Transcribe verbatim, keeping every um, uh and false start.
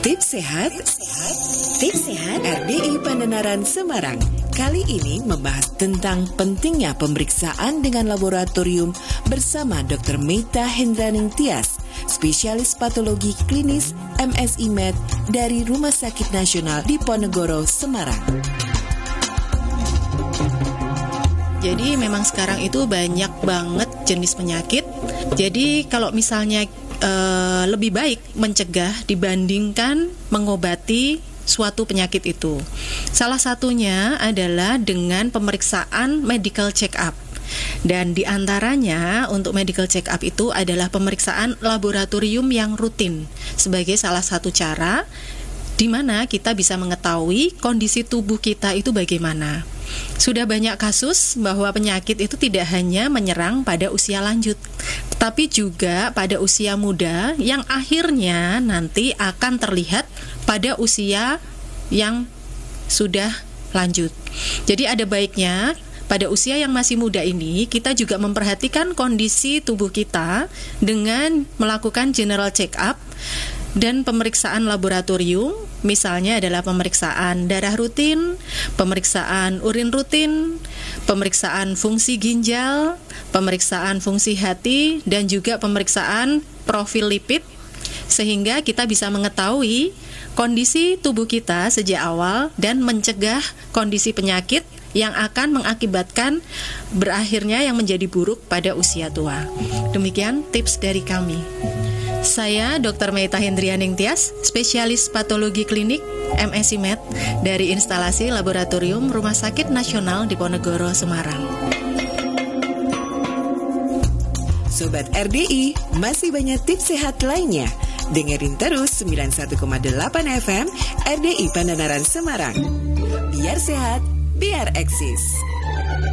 Tips sehat, tips sehat R D I Pandenaran Semarang. Kali ini membahas tentang pentingnya pemeriksaan dengan laboratorium bersama dokter Meita Hendraning Tias, spesialis patologi klinis M S I Med dari Rumah Sakit Nasional Diponegoro, Semarang. Jadi memang sekarang itu banyak banget jenis penyakit. Jadi kalau misalnya e, lebih baik mencegah dibandingkan mengobati suatu penyakit itu. Salah satunya adalah dengan pemeriksaan medical check up. Dan diantaranya untuk medical check up itu adalah pemeriksaan laboratorium yang rutin sebagai salah satu cara di mana kita bisa mengetahui kondisi tubuh kita itu bagaimana. Sudah banyak kasus bahwa penyakit itu tidak hanya menyerang pada usia lanjut, tetapi juga pada usia muda yang akhirnya nanti akan terlihat pada usia yang sudah lanjut. Jadi ada baiknya pada usia yang masih muda ini kita juga memperhatikan kondisi tubuh kita dengan melakukan general check up dan pemeriksaan laboratorium, misalnya adalah pemeriksaan darah rutin, pemeriksaan urin rutin, pemeriksaan fungsi ginjal, pemeriksaan fungsi hati, dan juga pemeriksaan profil lipid, sehingga kita bisa mengetahui kondisi tubuh kita sejak awal dan mencegah kondisi penyakit yang akan mengakibatkan berakhirnya yang menjadi buruk pada usia tua. Demikian tips dari kami. Saya dokter Meita Hendraning Tias, spesialis patologi klinik M S I Med dari instalasi laboratorium Rumah Sakit Nasional Diponegoro, Semarang. Sobat R D I, masih banyak tips sehat lainnya. Dengerin terus sembilan puluh satu koma delapan F M R D I Pandenaran Semarang. Biar sehat, biar eksis.